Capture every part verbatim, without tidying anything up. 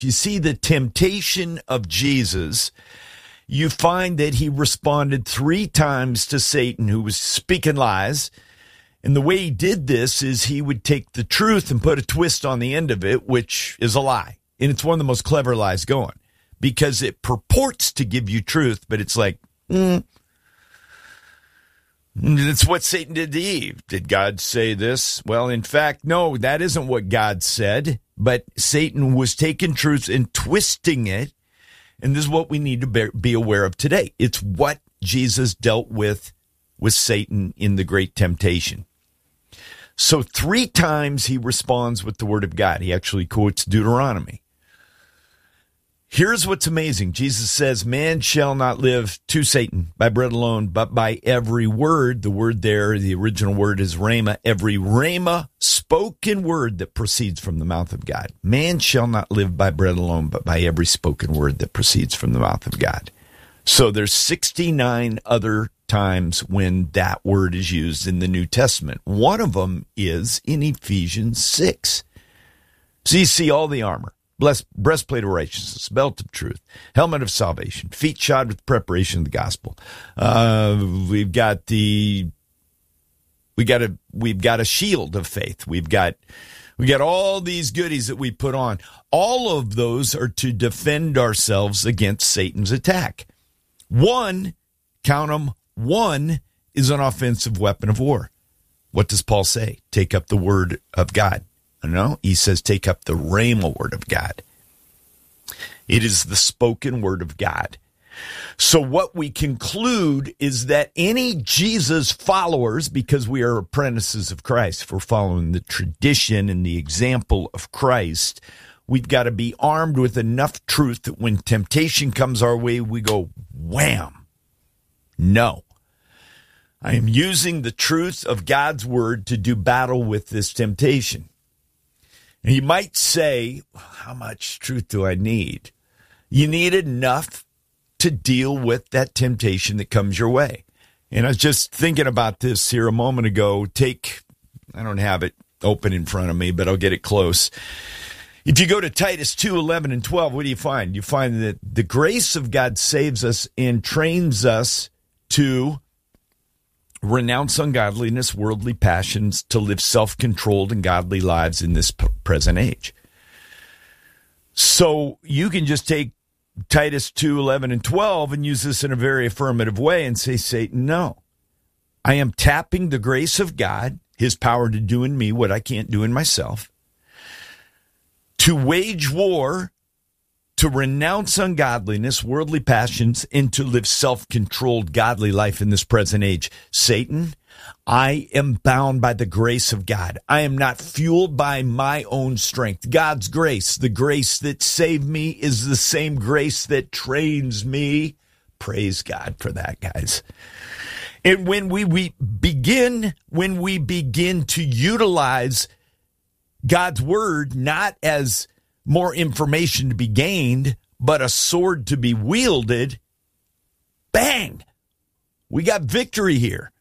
You see the temptation of Jesus, you find that he responded three times to Satan, who was speaking lies. And the way he did this is he would take the truth and put a twist on the end of it, which is a lie. And it's one of the most clever lies going, because it purports to give you truth, but it's like, mm, that's what Satan did to Eve. Did God say this? Well, in fact, no, that isn't what God said. But Satan was taking truth and twisting it. And this is what we need to be aware of today. It's what Jesus dealt with with Satan in the great temptation. So three times he responds with the word of God. He actually quotes Deuteronomy. Here's what's amazing. Jesus says, man shall not live to Satan by bread alone, but by every word. The word there, the original word is rhema. Every rhema, spoken word that proceeds from the mouth of God. Man shall not live by bread alone, but by every spoken word that proceeds from the mouth of God. So there's sixty-nine other times when that word is used in the New Testament. One of them is in Ephesians six. So you see all the armor. Blessed, breastplate of righteousness, belt of truth, helmet of salvation, feet shod with preparation of the gospel. Uh, we've got the, we got a, we've got a shield of faith. We've got, we got all these goodies that we put on. All of those are to defend ourselves against Satan's attack. One, count them, one is an offensive weapon of war. What does Paul say? Take up the word of God. No, he says, take up the rhema word of God. It is the spoken word of God. So what we conclude is that any Jesus followers, because we are apprentices of Christ, if we're following the tradition and the example of Christ, we've got to be armed with enough truth that when temptation comes our way, we go, wham. No. I am using the truth of God's word to do battle with this temptation. And you might say, how much truth do I need? You need enough to deal with that temptation that comes your way. And I was just thinking about this here a moment ago. Take, I don't have it open in front of me, but I'll get it close. If you go to Titus two, eleven and twelve, what do you find? You find that the grace of God saves us and trains us to renounce ungodliness, worldly passions, to live self-controlled and godly lives in this p- present age. So you can just take Titus two, eleven, and twelve and use this in a very affirmative way and say, Satan, no. I am tapping the grace of God, his power to do in me what I can't do in myself, to wage war, to renounce ungodliness, worldly passions, and to live self-controlled, godly life in this present age. Satan, I am bound by the grace of God. I am not fueled by my own strength. God's grace, the grace that saved me, is the same grace that trains me. Praise God for that, guys. And when we, we begin, when we begin to utilize God's word, not as more information to be gained, but a sword to be wielded, bang, we got victory here.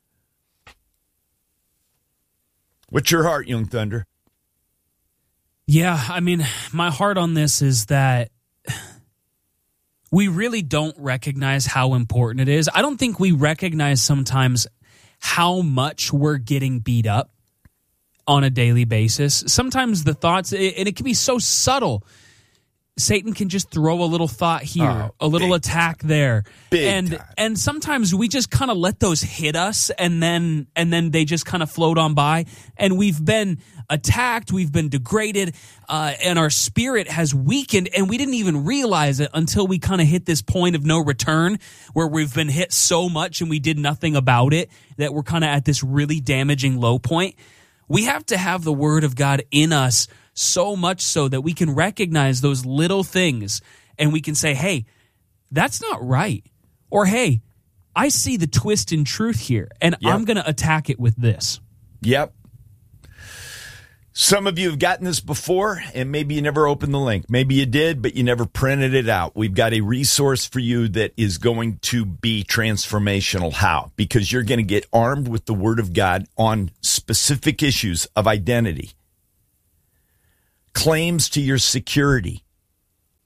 What's your heart, Young Thunder? Yeah, I mean, my heart on this is that we really don't recognize how important it is. I don't think we recognize sometimes how much we're getting beat up on a daily basis. Sometimes the thoughts, and it can be so subtle. Satan can just throw a little thought here, oh, a little attack time. there. Big and time. And sometimes we just kind of let those hit us, and then and then they just kind of float on by, and we've been attacked, we've been degraded, uh, and our spirit has weakened, and we didn't even realize it until we kind of hit this point of no return where we've been hit so much and we did nothing about it, that we're kind of at this really damaging low point. We have to have the word of God in us so much so that we can recognize those little things and we can say, hey, that's not right. Or, hey, I see the twist in truth here, and yep. I'm going to attack it with this. Yep. Some of you have gotten this before, and maybe you never opened the link. Maybe you did, but you never printed it out. We've got a resource for you that is going to be transformational. How? Because you're going to get armed with the Word of God on specific issues of identity, claims to your security,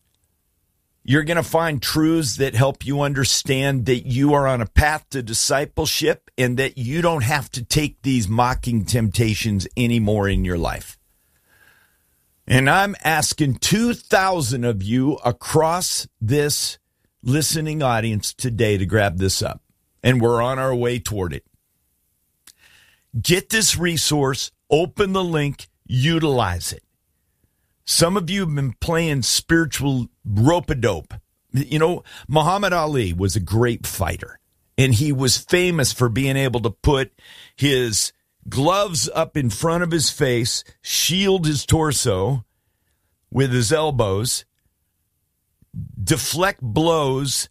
You're going to find truths that help you understand that you are on a path to discipleship and that you don't have to take these mocking temptations anymore in your life. And I'm asking two thousand of you across this listening audience today to grab this up. And we're on our way toward it. Get this resource, open the link, utilize it. Some of you have been playing spiritual rope-a-dope. You know, Muhammad Ali was a great fighter, and he was famous for being able to put his gloves up in front of his face, shield his torso with his elbows, deflect blows.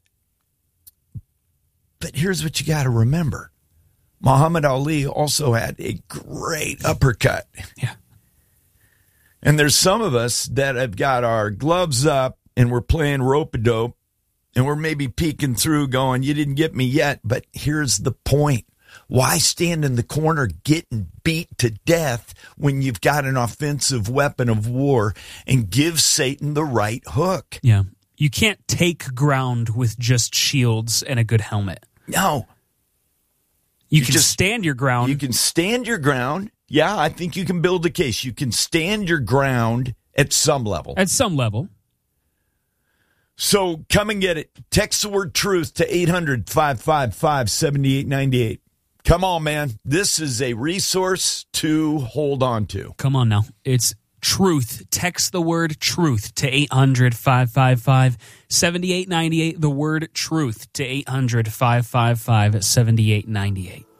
But here's what you got to remember. Muhammad Ali also had a great uppercut. Yeah. And there's some of us that have got our gloves up and we're playing rope-a-dope and we're maybe peeking through going, you didn't get me yet. But here's the point. Why stand in the corner getting beat to death when you've got an offensive weapon of war and give Satan the right hook? Yeah. You can't take ground with just shields and a good helmet. No. You, You can just- stand your ground. You can stand your ground. Yeah, I think you can build a case. You can stand your ground at some level. at some level. So come and get it. Text the word truth to eight hundred, five five five, seven eight nine eight. Come on, man. This is a resource to hold on to. Come on now. It's truth. Text the word truth to eight hundred, five five five, seven eight nine eight. The word truth to eight hundred, five five five, seven eight nine eight.